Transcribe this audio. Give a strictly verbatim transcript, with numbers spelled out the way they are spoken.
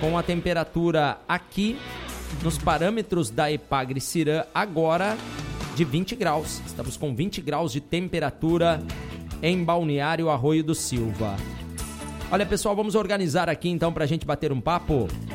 com a temperatura aqui nos parâmetros da Epagre-Cirã agora de vinte graus. Estamos com vinte graus de temperatura em Balneário Arroio do Silva. Olha, pessoal, vamos organizar aqui então para a gente bater um papo.